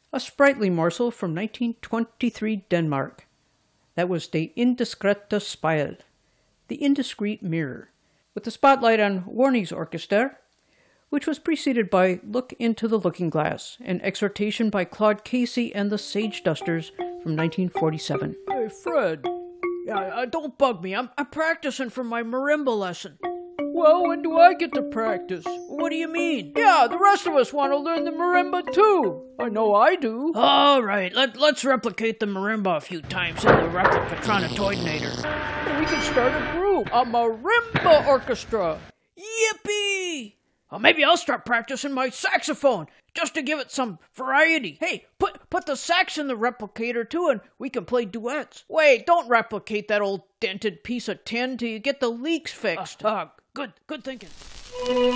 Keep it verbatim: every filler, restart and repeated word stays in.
A sprightly morsel from nineteen twenty-three Denmark. That was De Indiscrete Spejl, the indiscreet mirror, with the spotlight on Warnings Orchester, which was preceded by Look into the Looking Glass, an exhortation by Claude Casey and the Sage Dusters from nineteen forty-seven. Hey, Fred. Yeah, uh, don't bug me. I'm, I'm practicing for my marimba lesson. Well, when do I get to practice? What do you mean? Yeah, the rest of us want to learn the marimba too. I know I do. All right, let, let's replicate the marimba a few times in the Replicatronitoidinator. We can start a group, a marimba orchestra. Yippee! Well, maybe I'll start practicing my saxophone, just to give it some variety. Hey, put put the sax in the replicator too, and we can play duets. Wait, don't replicate that old dented piece of tin till you get the leaks fixed. Uh, uh, good, good thinking.